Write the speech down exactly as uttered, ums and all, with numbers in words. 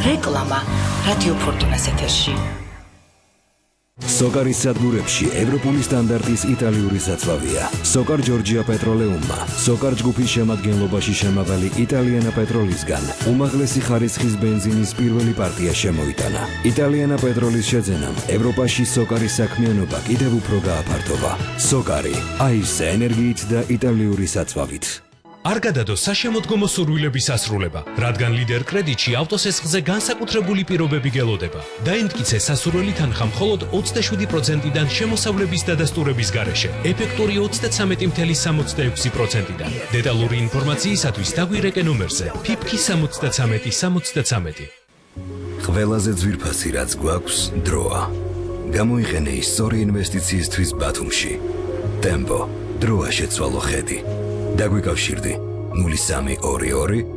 რეკლამა რადიო ფორტუნას ეთერში. სოკარის სადგურებში ევროპული სტანდარტის იტალიური საწვავია. სოკარ ჯორჯია პეტროლეუმმა, სოკარ ჯგუფის შემადგენლობაში შემავალი იტალიანა პეტროლისგან უმაღლესი ხარისხის ბენზინის პირველი პარტია შემოიტანა. იტალიანა პეტროლის შეძენამ ევროპაში სოკარის საქმიანობა კიდევ უფრო გააფართოვა. სოკარი, აირზე ენერგიით და იტალიური საწვავით. არ გადადო საშემოდგომო სურვილების ასრულება, რადგან ლიდერ კრედიტში ავტოსესხზე განსაკუთრებული პირობები გელოდება. დაიმტკიცე სასურველი თანხა მხოლოდ ოცდაშვიდი პროცენტიდან შემოსავლების დადასტურების გარეშე, ეფექტური ოცდათვრამეტი წუთი სამოცდაექვსი პროცენტიდან. დეტალური ინფორმაციისათვის დაგვირეკე ნომერზე ფიფქი სამოცდათვრამეტი სამოცდათვრამეტი. ყველაზე ძვირფასი რაც გვაქვს დროა. გამოიყენე ის სწორი ინვესტიციისთვის ბათუმში. ტემპო დროა შეცვალო ხედი. დაგვიკავშირდი ნული სამი ორი ორი